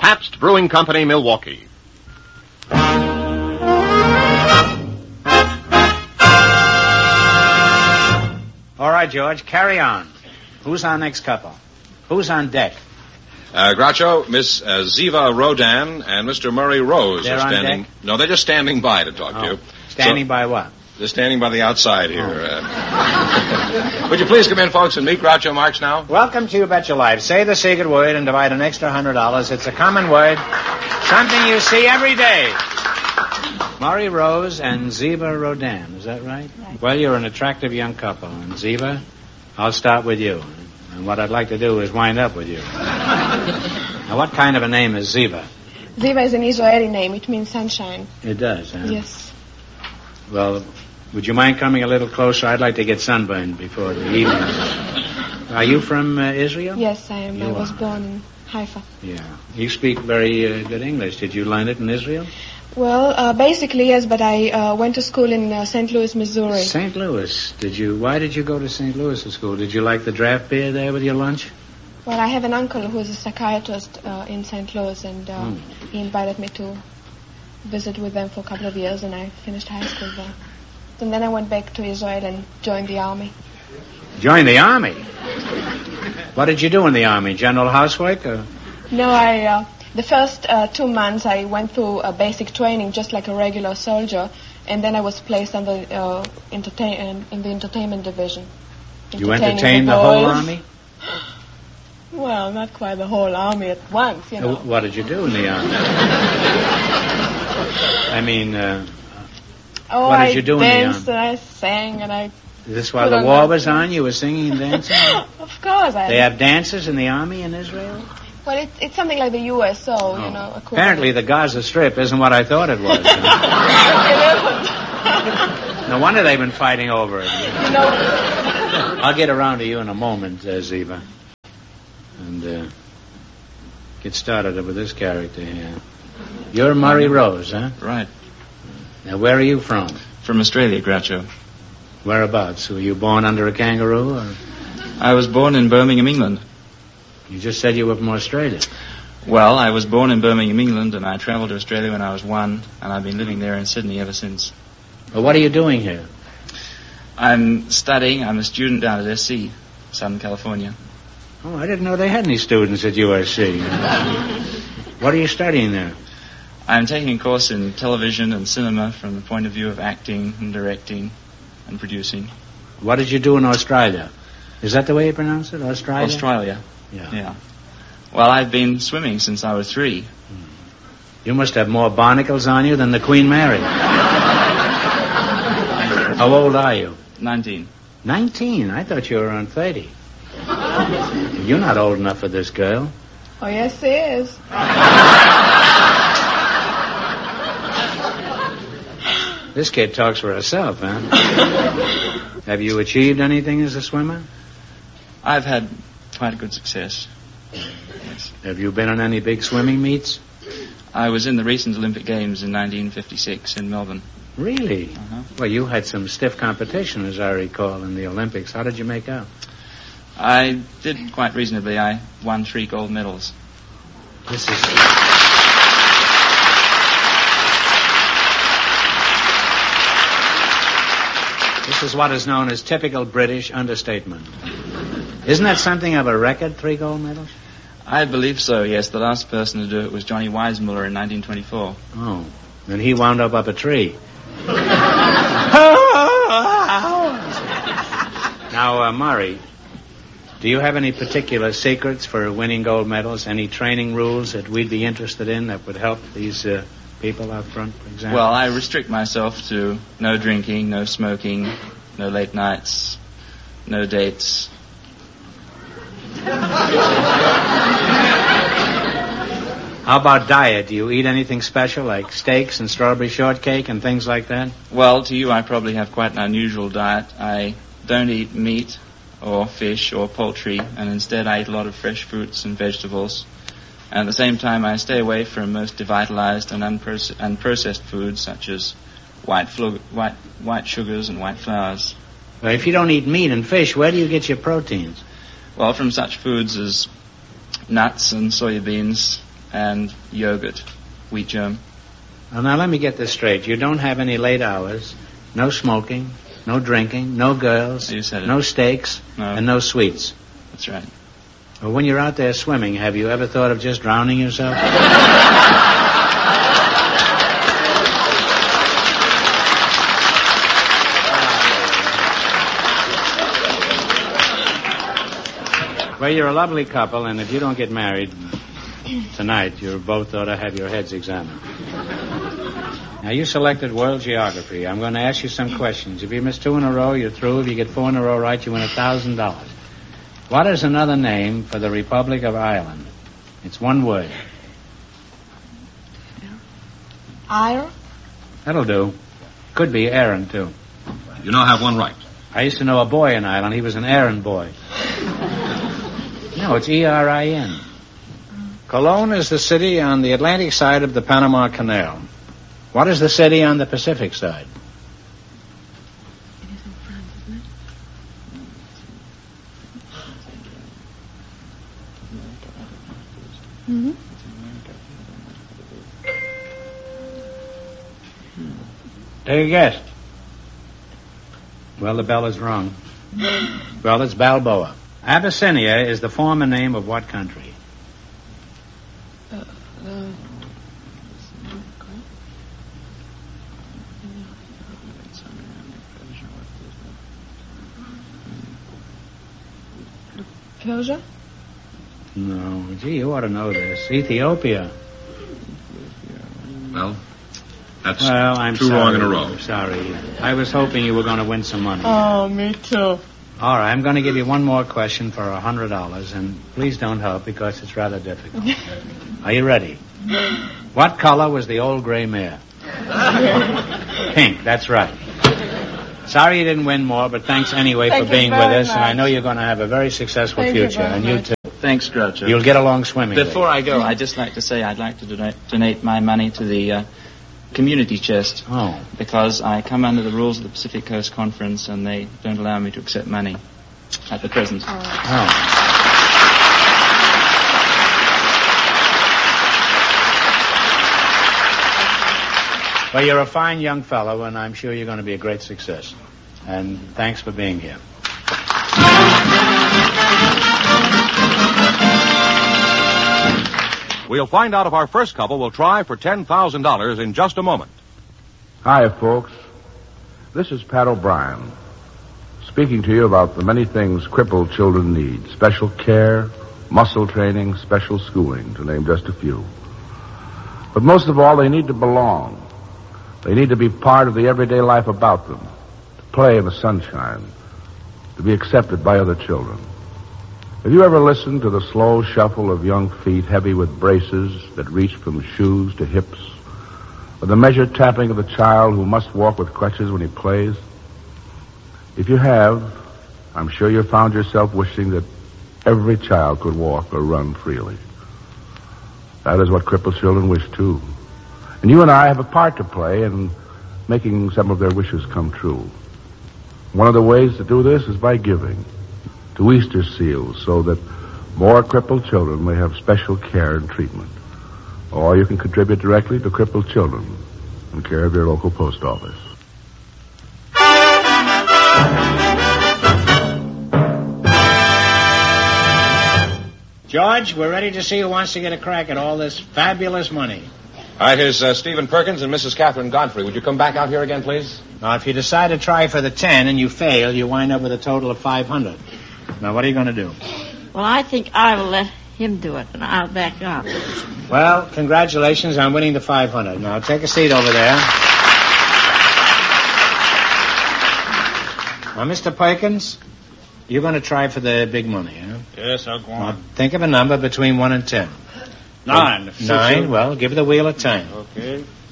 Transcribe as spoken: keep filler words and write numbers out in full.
Pabst Brewing Company, Milwaukee. All right, George, carry on. Who's our next couple? Who's on deck? Uh, Groucho, Miss uh, Ziva Rodan and Mister Murray Rose They're are on standing. deck? No, they're just standing by to talk Oh. to you. Standing So- by what? They're standing by the outside here. Uh, would you please come in, folks, and meet Groucho Marx now? Welcome to You Bet Your Life. Say the secret word and divide an extra hundred dollars. It's a common word, something you see every day. Murray Rose and Ziva Rodan, is that right? Right. Well, you're an attractive young couple. And Ziva, I'll start with you. And what I'd like to do is wind up with you. Now, what kind of a name is Ziva? Ziva is an Israeli name. It means sunshine. It does, huh? Yes. Well, would you mind coming a little closer? I'd like to get sunburned before the evening. Are you from uh, Israel? Yes, I am. You I was are. born in Haifa. Yeah. You speak very uh, good English. Did you learn it in Israel? Well, uh, basically, yes, but I uh, went to school in uh, Saint Louis, Missouri. Saint Louis. Did you? Why did you go to Saint Louis to school? Did you like the draft beer there with your lunch? Well, I have an uncle who is a psychiatrist uh, in Saint Louis, and uh, Hmm. he invited me to visit with them for a couple of years, and I finished high school there. And then I went back to Israel and joined the army. Joined the army. What did you do in the army? General housework? Or? No, I uh, the first uh, two months I went through a basic training just like a regular soldier, and then I was placed on the uh, entertain in the entertainment division. You Entertaining entertained the whole boys. army? Well, not quite the whole army at once, you know. Uh, What did you do in the army? I mean, uh, oh, what did I you do in the danced army? and I sang and I. is this while Put the on war the- was on? You were singing and dancing? Of course, I. They have dances in the army in Israel? Well, it, it's something like the U S, so Oh. you know. equivalent. Apparently the Gaza Strip isn't what I thought it was. No wonder they've been fighting over it. You know. I'll get around to you in a moment, uh, Ziva. And uh, get started with this character here. You're Murray Rose, huh? Right. Now, where are you from? From Australia, Groucho. Whereabouts? Were you born under a kangaroo? Or I was born in Birmingham, England. you just said you were from Australia. Well, I was born in Birmingham, England, and I traveled to Australia when I was one, and I've been living there in Sydney ever since. Well, what are you doing here? I'm studying. I'm a student down at S C, Southern California. Oh, I didn't know they had any students at U S C. What are you studying there? I'm taking a course in television and cinema from the point of view of acting and directing and producing. What did you do in Australia? Is that the way you pronounce it? Australia? Australia. Yeah. Yeah. Well, I've been swimming since I was three. You must have more barnacles on you than the Queen Mary. How old are you? Nineteen. Nineteen. I thought you were around thirty. You're not old enough for this girl. Oh yes, he is. This kid talks for herself, huh? Have you achieved anything as a swimmer? I've had quite a good success. Yes. Have you been on any big swimming meets? I was in the recent Olympic Games in nineteen fifty-six in Melbourne. Really? Uh-huh. Well, you had some stiff competition, as I recall, in the Olympics. How did you make out? I did quite reasonably. I won three gold medals. This is... This is what is known as typical British understatement. Isn't that something of a record, three gold medals? I believe so, yes. The last person to do it was Johnny Weissmuller in nineteen twenty-four. Oh, and he wound up up a tree. Now, uh, Murray, do you have any particular secrets for winning gold medals? Any training rules that we'd be interested in that would help these uh, people out front, for example? Well, I restrict myself to no drinking, no smoking, no late nights, no dates. How about diet? Do you eat anything special, like steaks and strawberry shortcake and things like that? Well, to you, I probably have quite an unusual diet. I don't eat meat or fish or poultry, and instead I eat a lot of fresh fruits and vegetables. And at the same time, I stay away from most devitalized and unproce- unprocessed foods, such as white, flu- white, white sugars and white flours. Well, if you don't eat meat and fish, where do you get your proteins? Well, from such foods as nuts and soybeans and yogurt, wheat germ. Well, now let me get this straight. You don't have any late hours, no smoking, no drinking, no girls, You said it. no steaks, No. and no sweets. That's right. Well, when you're out there swimming, have you ever thought of just drowning yourself? Well, you're a lovely couple, and if you don't get married tonight, you both ought to have your heads examined. Now, you selected world geography. I'm going to ask you some questions. If you miss two in a row, you're through. If you get four in a row right, you win a thousand dollars. What is another name for the Republic of Ireland? It's one word. Ire? That'll do. Could be Aaron, too. You now have one right. I used to know a boy in Ireland. He was an errand boy. No, it's E R I N. Cologne is the city on the Atlantic side of the Panama Canal. What is the city on the Pacific side? It is in France, isn't it? Mm-hmm. Take a guess. Well, the bell is rung. Well, it's Balboa. Abyssinia is the former name of what country? Uh, uh, Persia? No. Gee, you ought to know this. Ethiopia. Well, that's Well, I'm two sorry. wrong in a row. I'm sorry. I was hoping you were going to win some money. Oh, me too. All right, I'm going to give you one more question for a hundred dollars, and please don't help because it's rather difficult. Are you ready? What color was the old gray mare? Pink. That's right. Sorry you didn't win more, but thanks anyway Thank for you being with very us, and I much. know you're going to have a very successful Thank you future, very and you much. too. Thanks, Groucho. You'll get along swimmingly. Before I go, I'd just like to say I'd like to donate, donate my money to the uh, community chest Oh. because I come under the rules of the Pacific Coast Conference and they don't allow me to accept money at the present. Oh. Well, you're a fine young fellow, and I'm sure you're going to be a great success. And thanks for being here. We'll find out if our first couple will try for ten thousand dollars in just a moment. Hi, folks. This is Pat O'Brien, speaking to you about the many things crippled children need. Special care, muscle training, special schooling, to name just a few. But most of all, they need to belong. They need to be part of the everyday life about them, to play in the sunshine, to be accepted by other children. Have you ever listened to the slow shuffle of young feet heavy with braces that reach from shoes to hips, or the measured tapping of the child who must walk with crutches when he plays? If you have, I'm sure you found yourself wishing that every child could walk or run freely. That is what crippled children wish, too. And you and I have a part to play in making some of their wishes come true. One of the ways to do this is by giving to Easter Seals so that more crippled children may have special care and treatment. Or you can contribute directly to Crippled Children in care of your local post office. George, we're ready to see who wants to get a crack at all this fabulous money. All right, here's uh, Stephen Perkins and Missus Catherine Godfrey. Would you come back out here again, please? Now, if you decide to try for the ten and you fail, you wind up with a total of five hundred. Now, what are you going to do? Well, I think I will let him do it, and I'll back up. Well, congratulations on winning the five hundred. Now, take a seat over there. Now, Mister Perkins, you're going to try for the big money, huh? Yes, I'll go Now, on. think of a number between one and ten. Nine. Nine? Well, give the wheel a turn. Okay.